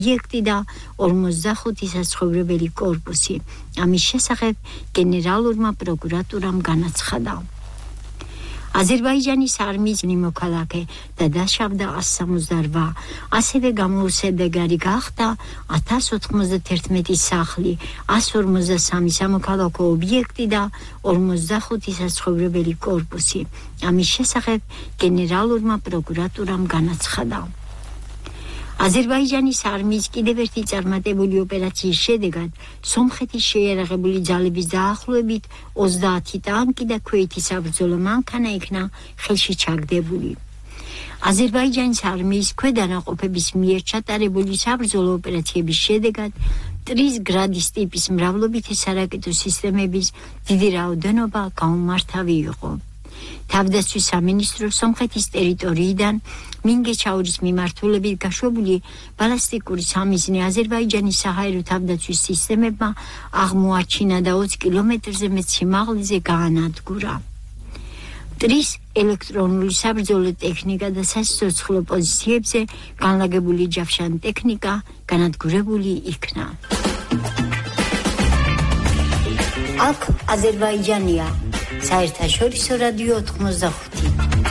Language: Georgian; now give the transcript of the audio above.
ობიექტი და 45 სასაცხოვრებელი კორპუსი. ამის შესახებ გენერალურმა პროკურატურამ განაცხადა. აზერბაიჯანის არმიის მოქალაქე და დაშავდა 168, ასევე გამოუსადეგარი გახდა 1091 სახლი, 153 სამოქალაქო ობიექტი და 45 სასაცხოვრებელი კორპუსი. ამის შესახებ გენერალურმა პროკურატურამ განაცხადა. აზერბაიჯანის არმიის კიდევ ერთი წარმატებული ოპერაციის შედეგად სომხეთის შეიარაღებული ძალების დაახლოებით 30 ტანკი და ქვეითი საბრძოლო მანქანა იქნა ხელში ჩაგდებული. აზერბაიჯანის არმიის ქვედანაყოფების მიერ ჩატარებული საბრძოლო ოპერაციების შედეგად 3 გრადის ტიპის მრავლობითი სარაკეტო სისტემების დიდი რაოდენობა გაუმართავი იყო. თავდაცვის სამინისტრო სომხეთის ტერიტორიიდან მინგეჩაურის მიმართულებით გაშვებული ბალისტიკური სამიზნე აზერბაიჯანის საჰაერო თავდაცვის სისტემებმა აღმოაჩინა და 20 კილომეტრზე მეტ სიმაღლეზე გაანადგურა. 3 ელექტრონული საბრძოლო ტექნიკა და სასიცოცხლო პოზიციებზე განლაგებული ჯავშანი ტექნიკა განადგურებული იქნა. აქ აზერბაიჯანია. საერთაშორისო რადიო 95